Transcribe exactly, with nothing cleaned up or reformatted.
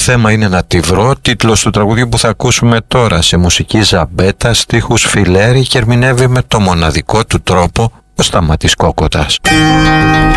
θέμα είναι να τη βρω. Τίτλος του τραγουδιού που θα ακούσουμε τώρα, σε μουσική Ζαμπέτα, στίχους Φιλέρη, και ερμηνεύει με το μοναδικό του τρόπο ο Σταμάτης Κόκοτας.